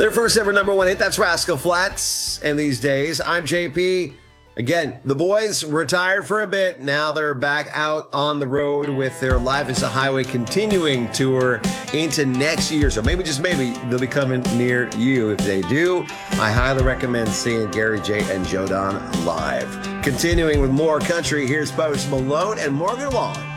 Their first ever number one hit, that's Rascal Flatts. And these days, I'm JP. Again, the boys retired for a bit. Now they're back out on the road with their Life is a Highway continuing tour into next year. So maybe, just maybe, they'll be coming near you. If they do, I highly recommend seeing Gary J and Joe Don live. Continuing with more country, here's Post Malone and Morgan Wallen.